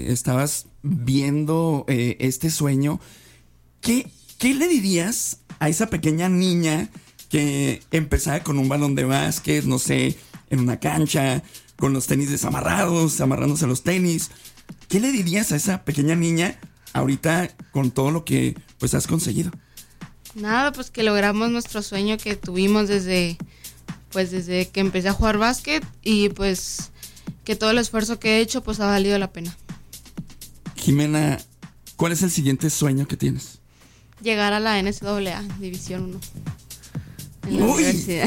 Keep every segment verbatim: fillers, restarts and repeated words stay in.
que estabas viendo eh, este sueño, ¿qué, ¿qué le dirías a esa pequeña niña que empezaba con un balón de básquet, no sé, en una cancha, con los tenis desamarrados, amarrándose los tenis? ¿Qué le dirías a esa pequeña niña ahorita con todo lo que pues has conseguido? Nada, pues que logramos nuestro sueño que tuvimos desde, pues desde que empecé a jugar básquet, y pues que todo el esfuerzo que he hecho pues ha valido la pena. Jimena, ¿cuál es el siguiente sueño que tienes? Llegar a la N C A A, División uno. En la Uy. universidad.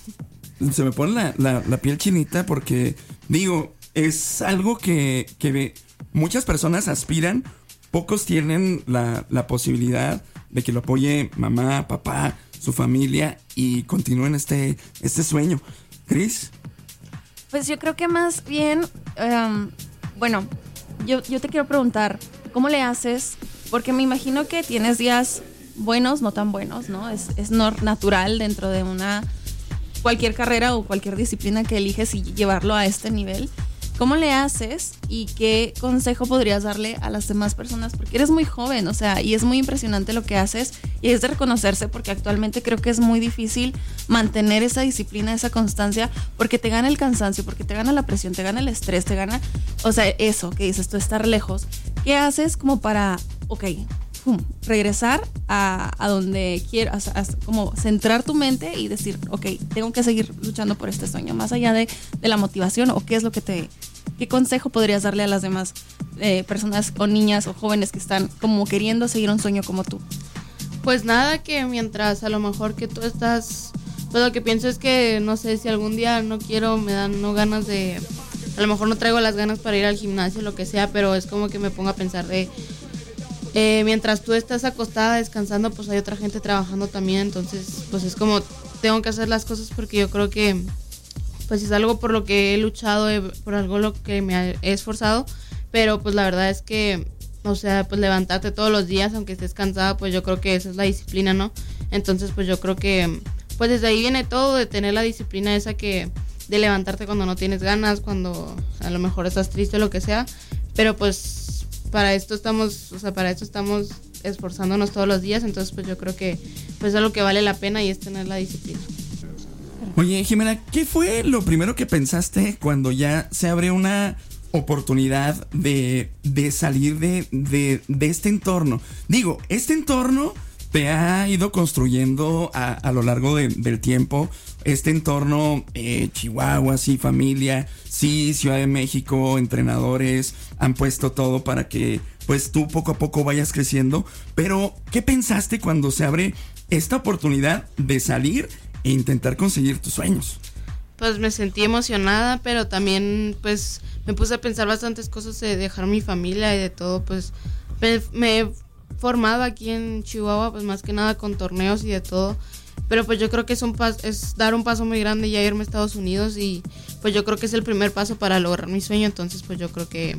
Se me pone la, la, la piel chinita porque, digo, es algo que, que muchas personas aspiran, pocos tienen la, la posibilidad de que lo apoye mamá, papá, su familia y continúen este, este sueño. ¿Cris? Pues yo creo que más bien, um, bueno, yo, yo te quiero preguntar, ¿cómo le haces? Porque me imagino que tienes días buenos, no tan buenos, ¿no? Es, es no, natural dentro de una cualquier carrera o cualquier disciplina que eliges y llevarlo a este nivel. ¿Cómo le haces y qué consejo podrías darle a las demás personas? Porque eres muy joven, o sea, y es muy impresionante lo que haces y es de reconocerse, porque actualmente creo que es muy difícil mantener esa disciplina, esa constancia, porque te gana el cansancio, porque te gana la presión, te gana el estrés, te gana, o sea, eso que dices tú, estar lejos. ¿Qué haces como para, ok, pum, regresar a, a donde quieras, a, a, como centrar tu mente y decir, ok, tengo que seguir luchando por este sueño, más allá de, de la motivación, o qué es lo que te, qué consejo podrías darle a las demás eh, personas o niñas o jóvenes que están como queriendo seguir un sueño como tú? Pues nada, que mientras a lo mejor que tú estás, pues lo que pienso es que, no sé, si algún día no quiero, me dan no ganas de, a lo mejor no traigo las ganas para ir al gimnasio, lo que sea, pero es como que me pongo a pensar de, Eh, mientras tú estás acostada descansando, pues hay otra gente trabajando también, entonces pues es como tengo que hacer las cosas porque yo creo que pues es algo por lo que he luchado, eh, por algo lo que me he esforzado, pero pues la verdad es que, o sea, pues levantarte todos los días aunque estés cansada, pues yo creo que esa es la disciplina, ¿no? Entonces pues yo creo que pues desde ahí viene todo, de tener la disciplina esa que de levantarte cuando no tienes ganas, cuando a lo mejor estás triste o lo que sea, pero pues para esto estamos, o sea, para esto estamos esforzándonos todos los días, entonces pues yo creo que pues es algo que vale la pena y es tener la disciplina. Oye, Jimena, ¿qué fue lo primero que pensaste cuando ya se abre una oportunidad de, de salir de, de, de este entorno? Digo, este entorno te ha ido construyendo a, a lo largo de, del tiempo. Este entorno, eh, Chihuahua, sí, familia, sí, Ciudad de México, entrenadores, han puesto todo para que pues tú poco a poco vayas creciendo. Pero, ¿qué pensaste cuando se abre esta oportunidad de salir e intentar conseguir tus sueños? Pues me sentí emocionada, pero también pues me puse a pensar bastantes cosas de dejar mi familia y de todo, pues me, me he formado aquí en Chihuahua, pues más que nada con torneos y de todo. Pero pues yo creo que es un pas- es dar un paso muy grande ya irme a Estados Unidos, y pues yo creo que es el primer paso para lograr mi sueño. Entonces pues yo creo que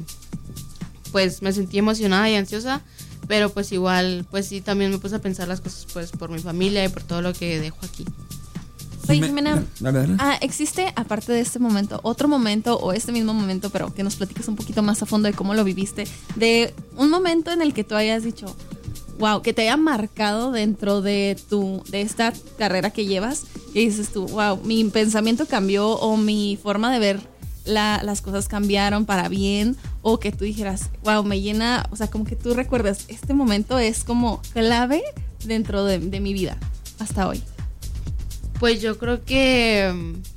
pues me sentí emocionada y ansiosa, pero pues igual pues sí también me puse a pensar las cosas pues por mi familia y por todo lo que dejo aquí. Oye, Jimena, Dale, dale. ah, ¿existe aparte de este momento otro momento o este mismo momento, pero que nos platiques un poquito más a fondo de cómo lo viviste, de un momento en el que tú hayas dicho, wow, que te haya marcado dentro de tu de esta carrera que llevas, y dices tú, wow, mi pensamiento cambió o mi forma de ver la, las cosas cambiaron para bien, o que tú dijeras, wow, me llena, o sea, como que tú recuerdas, este momento es como clave dentro de, de mi vida hasta hoy? Pues yo creo que,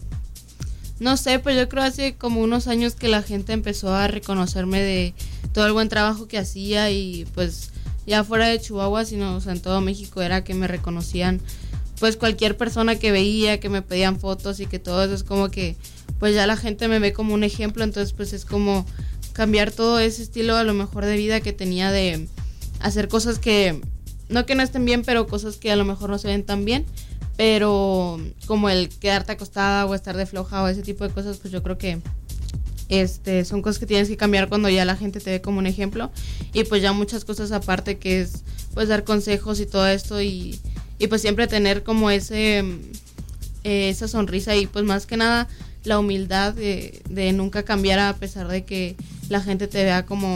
no sé, pues yo creo hace como unos años que la gente empezó a reconocerme de todo el buen trabajo que hacía, y pues ya fuera de Chihuahua, sino, o sea, en todo México era que me reconocían, pues cualquier persona que veía, que me pedían fotos y que todo eso, es como que pues ya la gente me ve como un ejemplo. Entonces pues es como cambiar todo ese estilo a lo mejor de vida que tenía, de hacer cosas que, no que no estén bien, pero cosas que a lo mejor no se ven tan bien, pero como el quedarte acostada o estar de floja o ese tipo de cosas, pues yo creo que este son cosas que tienes que cambiar cuando ya la gente te ve como un ejemplo. Y pues ya muchas cosas aparte, que es pues dar consejos y todo esto, y, y pues siempre tener como ese eh, esa sonrisa, y pues más que nada la humildad de, de nunca cambiar a pesar de que la gente te vea como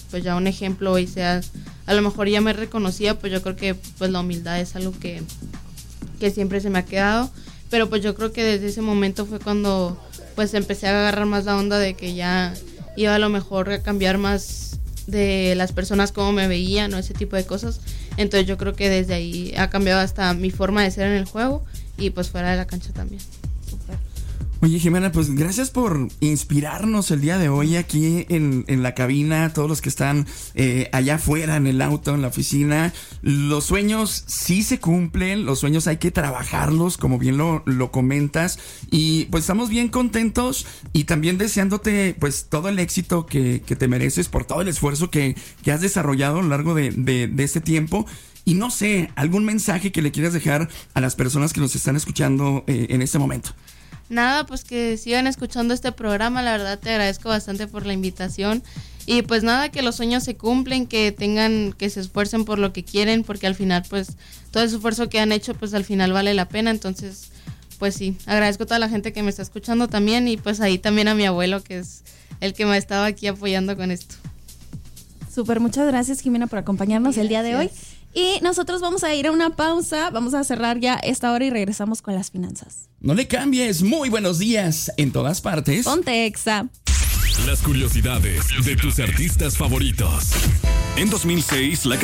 pues ya un ejemplo y seas, a lo mejor ya me reconocía, pues yo creo que pues la humildad es algo que, que siempre se me ha quedado, pero pues yo creo que desde ese momento fue cuando pues empecé a agarrar más la onda de que ya iba a lo mejor a cambiar más de las personas cómo me veían o ese tipo de cosas. Entonces yo creo que desde ahí ha cambiado hasta mi forma de ser en el juego y pues fuera de la cancha también. Súper. Oye, Jimena, pues gracias por inspirarnos el día de hoy aquí en, en la cabina, todos los que están eh, allá afuera, en el auto, en la oficina. Los sueños sí se cumplen, los sueños hay que trabajarlos, como bien lo, lo comentas, y pues estamos bien contentos y también deseándote pues todo el éxito que, que te mereces por todo el esfuerzo que, que has desarrollado a lo largo de, de, de este tiempo. Y no sé, algún mensaje que le quieras dejar a las personas que nos están escuchando eh, en este momento. Nada, pues que sigan escuchando este programa, la verdad te agradezco bastante por la invitación y pues nada, que los sueños se cumplen, que tengan, que se esfuercen por lo que quieren, porque al final pues todo ese esfuerzo que han hecho pues al final vale la pena, entonces pues sí, agradezco a toda la gente que me está escuchando también y pues ahí también a mi abuelo que es el que me ha estado aquí apoyando con esto. Súper, muchas gracias Jimena por acompañarnos gracias. El día de hoy. Y nosotros vamos a ir a una pausa, vamos a cerrar ya esta hora y regresamos con las finanzas. No le cambies, muy buenos días en todas partes. Ponte Exa. Las curiosidades de tus artistas favoritos. En dos mil seis, la